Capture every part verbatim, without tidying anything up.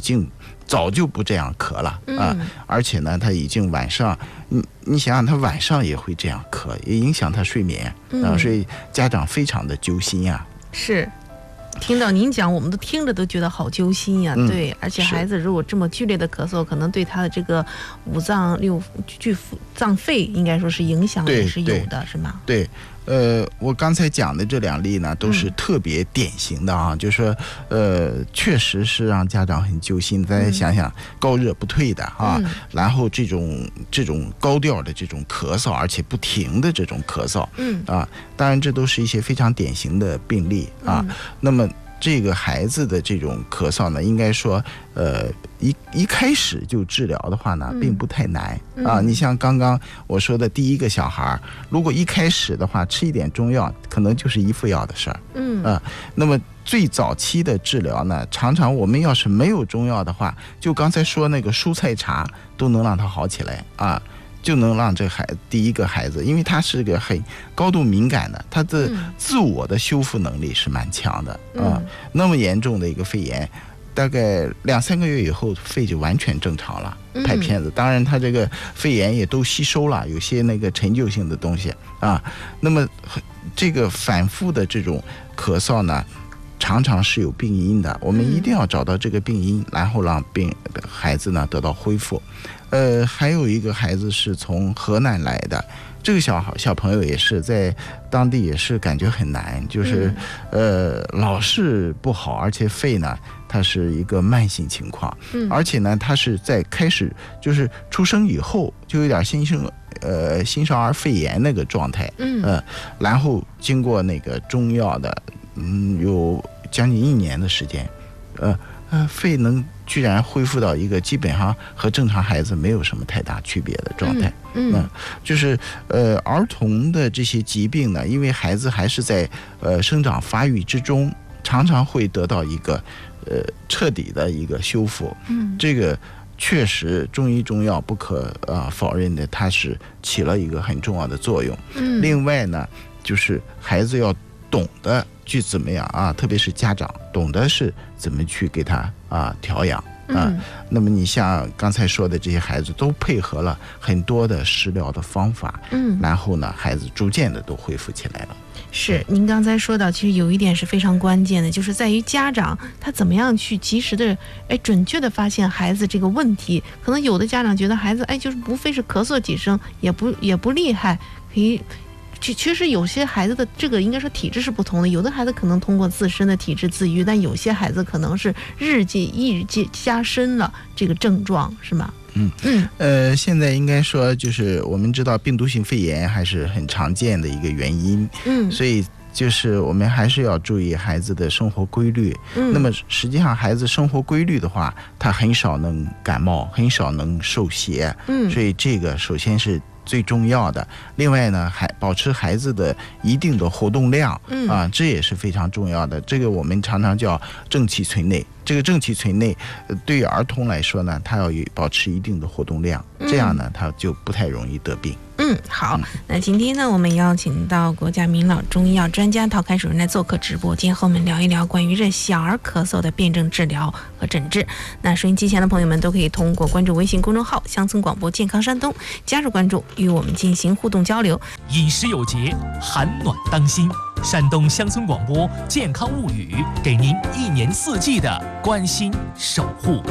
经早就不这样咳了啊，嗯、而且呢，他已经晚上，你你想想，他晚上也会这样咳，也影响他睡眠啊，所以家长非常的揪心呀、啊。 是。听到您讲，我们都听着都觉得好揪心呀、啊嗯。对，而且孩子如果这么剧烈的咳嗽，可能对他的这个五脏六具脏肺应该说是影响也是有的，是吗？ 对。呃，我刚才讲的这两例呢，都是特别典型的啊，嗯、就是说，呃，确实是让家长很揪心。大家想想，高热不退的啊，嗯、然后这种这种高调的这种咳嗽，而且不停的这种咳嗽，嗯啊，当然这都是一些非常典型的病例啊。嗯、那么这个孩子的这种咳嗽呢，应该说，呃，一一开始就治疗的话呢，并不太难、嗯、啊。你像刚刚我说的第一个小孩，如果一开始的话吃一点中药，可能就是一副药的事儿，嗯啊。那么最早期的治疗呢，常常我们要是没有中药的话，就刚才说那个蔬菜茶都能让他好起来啊。就能让这孩子第一个孩子，因为他是个很高度敏感的，他的自我的修复能力是蛮强的、嗯、啊。那么严重的一个肺炎，大概两三个月以后，肺就完全正常了，拍片子。当然，他这个肺炎也都吸收了，有些那个陈旧性的东西啊。那么这个反复的这种咳嗽呢，常常是有病因的，我们一定要找到这个病因，然后让病孩子呢得到恢复。呃，还有一个孩子是从河南来的，这个小小朋友也是在当地也是感觉很难，就是呃老是不好，而且肺呢它是一个慢性情况，嗯，而且呢他是在开始就是出生以后就有点新生呃新生儿肺炎那个状态，嗯，呃，然后经过那个中药的，嗯，有将近一年的时间，呃呃肺能居然恢复到一个基本上和正常孩子没有什么太大区别的状态。嗯，嗯就是呃儿童的这些疾病呢，因为孩子还是在呃生长发育之中，常常会得到一个呃彻底的一个修复。嗯，这个确实中医中药不可呃否认的，它是起了一个很重要的作用。嗯，另外呢，就是孩子要懂得去怎么样啊，特别是家长懂得是怎么去给他啊调养啊、嗯。那么你像刚才说的这些孩子都配合了很多的食疗的方法，嗯，然后呢，孩子逐渐的都恢复起来了。 是，您刚才说到，其实有一点是非常关键的，就是在于家长他怎么样去及时的，哎，准确的发现孩子这个问题。可能有的家长觉得孩子，哎，就是无非是咳嗽几声，也不也不厉害，可以。其实有些孩子的这个应该说体质是不同的，有的孩子可能通过自身的体质自愈，但有些孩子可能是日渐日渐加深了这个症状，是吗？ 嗯嗯呃，现在应该说就是我们知道病毒性肺炎还是很常见的一个原因，嗯，所以就是我们还是要注意孩子的生活规律。嗯，那么实际上孩子生活规律的话，他很少能感冒，很少能受邪。嗯，所以这个首先是最重要的。另外呢，还保持孩子的一定的活动量，嗯啊，这也是非常重要的。这个我们常常叫正气存内。这个正气存内，对于儿童来说呢，他要保持一定的活动量，这样呢，他就不太容易得病。 嗯，好，那今天呢，我们邀请到国家名老中医药专家陶凯主任来做客直播间，和我们聊一聊关于这小儿咳嗽的辨证治疗和诊治。那收音机前的朋友们都可以通过关注微信公众号乡村广播健康山东，加入关注，与我们进行互动交流。 饮食有节，寒暖当心。山东乡村广播健康物语，给您一年四季的关心守护。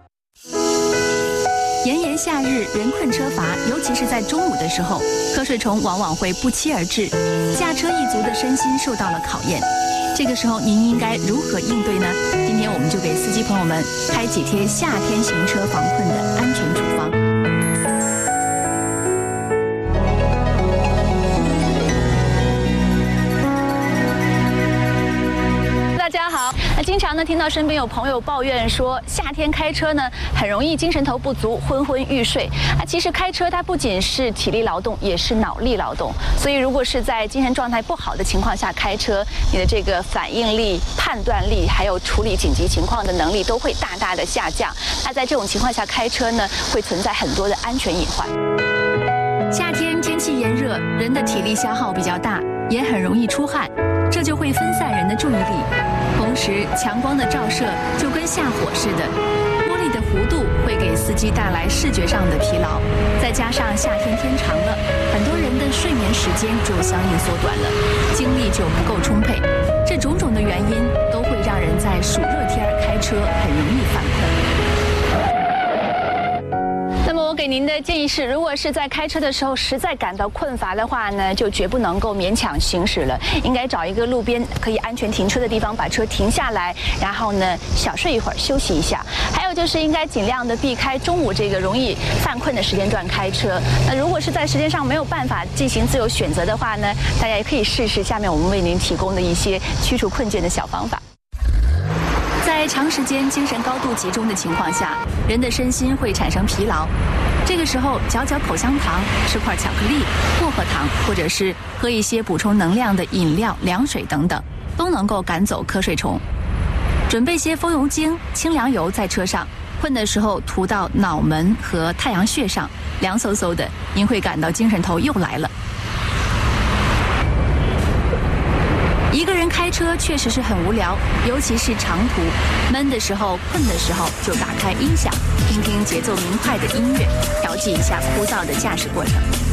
炎炎夏日，人困车乏，尤其是在中午的时候，瞌睡虫往往会不期而至，驾车一族的身心受到了考验。这个时候，您应该如何应对呢？今天我们就给司机朋友们开几贴夏天行车防困的安全处方。大家好，那经常呢听到身边有朋友抱怨说，夏天开车呢很容易精神头不足，昏昏欲睡。啊，其实开车它不仅是体力劳动，也是脑力劳动。所以如果是在精神状态不好的情况下开车，你的这个反应力、判断力，还有处理紧急情况的能力都会大大的下降。那在这种情况下开车呢，会存在很多的安全隐患。夏天天气炎热，人的体力消耗比较大，也很容易出汗，这就会分散人的注意力。同时，强光的照射就跟下火似的，摸司机带来视觉上的疲劳，再加上夏天天长了，很多人的睡眠时间就相应缩短了，精力就不够充沛。这种种的原因都会让人在暑热天开车很容易犯困。那么我给您的建议是，如果是在开车的时候实在感到困乏的话呢，就绝不能够勉强行驶了，应该找一个路边可以安全停车的地方，把车停下来，然后呢小睡一会儿，休息一下。还有就是应该尽量的避开中午这个容易犯困的时间段开车。那如果是在时间上没有办法进行自由选择的话呢，大家也可以试试下面我们为您提供的一些驱除困倦的小方法。在长时间精神高度集中的情况下，人的身心会产生疲劳。这个时候，嚼嚼口香糖、吃块巧克力、薄荷糖，或者是喝一些补充能量的饮料、凉水等等，都能够赶走瞌睡虫。准备些风油精、清凉油在车上，困的时候涂到脑门和太阳穴上，凉飕飕的，您会感到精神头又来了。一个人开车确实是很无聊，尤其是长途，闷的时候、困的时候，就打开音响，听听节奏明快的音乐，调剂一下枯燥的驾驶过程。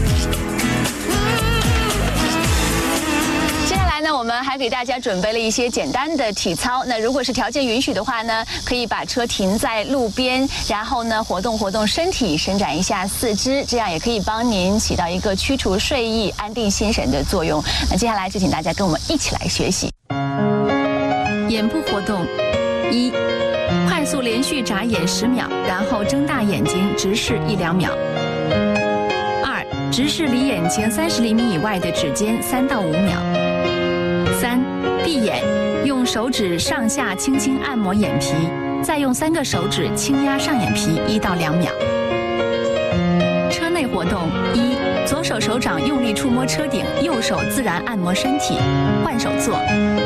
接下来呢，我们还给大家准备了一些简单的体操。那如果是条件允许的话呢，可以把车停在路边，然后呢活动活动身体，伸展一下四肢，这样也可以帮您起到一个驱除睡意、安定心神的作用。那接下来就请大家跟我们一起来学习眼部活动。一，快速连续眨眼十秒，然后睁大眼睛直视一两秒。二，直视离眼睛三十厘米以外的指尖三到五秒。三，闭眼，用手指上下轻轻按摩眼皮，再用三个手指轻压上眼皮一到两秒。车内活动：一，左手手掌用力触摸车顶，右手自然按摩身体，换手坐。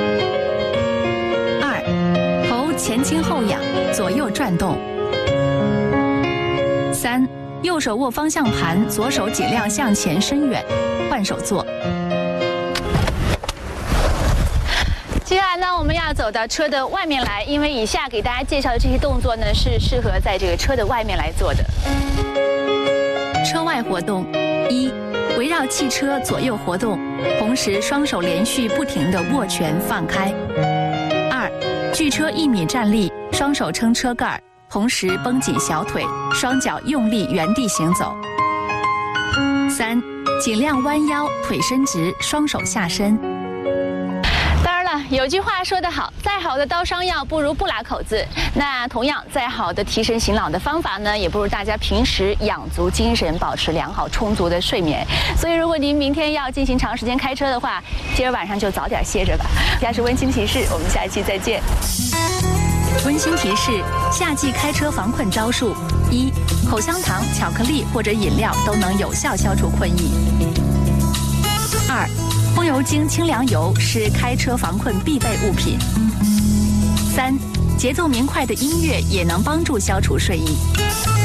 二，头前倾后仰，左右转动。三，右手握方向盘，左手尽量向前伸远，换手坐。接下来呢，我们要走到车的外面来，因为以下给大家介绍的这些动作呢，是适合在这个车的外面来做的。车外活动：一，围绕汽车左右活动，同时双手连续不停地握拳放开。二，距车一米站立，双手撑车盖，同时绷紧小腿，双脚用力原地行走。三，尽量弯腰，腿伸直，双手下身。有句话说得好，再好的刀伤药不如不拉口子。那同样，再好的提神醒脑的方法呢，也不如大家平时养足精神，保持良好充足的睡眠。所以，如果您明天要进行长时间开车的话，今儿晚上就早点歇着吧。以下是温馨提示，我们下一期再见。温馨提示：夏季开车防困招数：一，口香糖、巧克力或者饮料都能有效消除困意。二，风油精、清凉油是开车防困必备物品。三，节奏明快的音乐也能帮助消除睡意。